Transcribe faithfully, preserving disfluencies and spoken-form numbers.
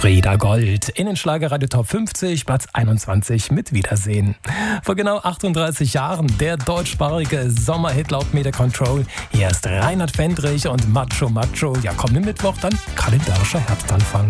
Frieda Gold in den Schlagerradio Top fünfzig, Platz einundzwanzig mit Wiedersehen. Vor genau achtunddreißig Jahren der deutschsprachige Sommerhit laut Media Control. Hier ist Reinhard Fendrich und Macho Macho. Ja, kommenden Mittwoch dann kalendarischer Herbstanfang.